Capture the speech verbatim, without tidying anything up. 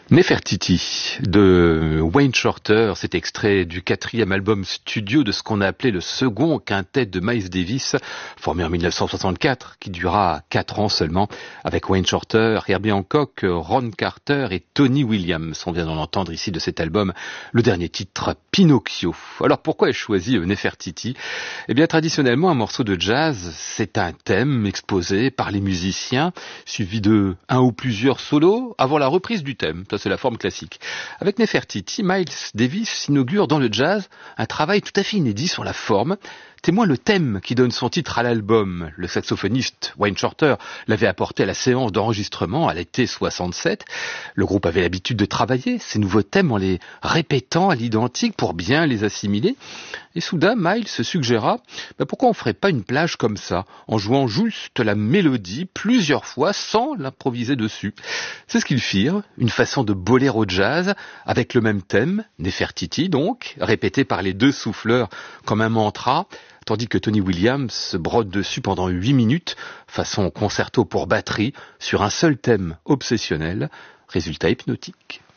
Nefertiti de Wayne Shorter, cet extrait du quatrième album studio de ce qu'on a appelé le second quintet de Miles Davis, formé en mille neuf cent soixante-quatre, qui dura quatre ans seulement, avec Wayne Shorter, Herbie Hancock, Ron Carter et Tony Williams. On vient d'en entendre ici de cet album le dernier titre, Pinocchio. Alors pourquoi ai-je choisi Nefertiti ? Eh bien traditionnellement, un morceau de jazz, c'est un thème exposé par les musiciens, suivi de un ou plusieurs solos avant la reprise du thème. Ça, c'est la forme classique. Avec Nefertiti, Miles Davis inaugure dans le jazz un travail tout à fait inédit sur la forme, témoin le thème qui donne son titre à l'album. Le saxophoniste Wayne Shorter l'avait apporté à la séance d'enregistrement à l'été soixante-sept. Le groupe avait l'habitude de travailler ces nouveaux thèmes en les répétant à l'identique pour bien les assimiler. Et soudain, Miles se suggéra bah pourquoi on ferait pas une plage comme ça, en jouant juste la mélodie plusieurs fois sans l'improviser dessus. C'est ce qu'ils firent, une façon de boléro jazz avec le même thème, Nefertiti donc, répété par les deux souffleurs comme un mantra, tandis que Tony Williams brode dessus pendant huit minutes, façon concerto pour batterie, sur un seul thème obsessionnel, résultat hypnotique.